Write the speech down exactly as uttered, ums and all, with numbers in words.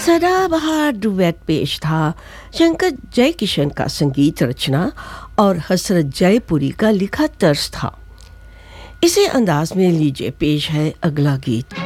सदाबहार डुएट पेश था। शंकर जयकिशन का संगीत रचना और हसरत जयपुरी का लिखा तर्ज था। इसी अंदाज में लीजिए पेश है अगला गीत।